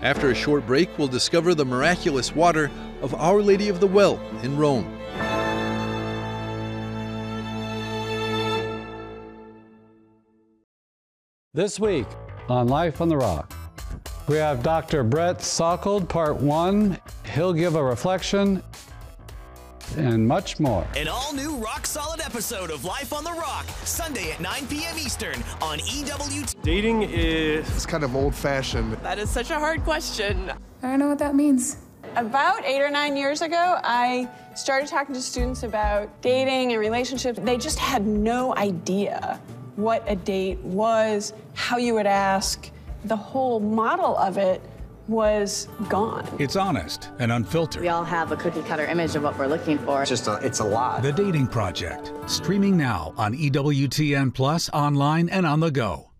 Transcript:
After a short break, we'll discover the miraculous water of Our Lady of the Well in Rome. This week on Life on the Rock, we have Dr. Brett Sockold, Part 1. He'll give a reflection and much more. An all-new rock-solid episode of Life on the Rock, Sunday at 9 p.m. Eastern on EWT. Dating is kind of old-fashioned. That is such a hard question. I don't know what that means. About 8 or 9 years ago, I started talking to students about dating and relationships. They just had no idea what a date was, how you would ask. The whole model of it was gone. It's honest and unfiltered. We all have a cookie-cutter image of what we're looking for. It's a lot. The Dating Project, streaming now on EWTN Plus, online and on the go.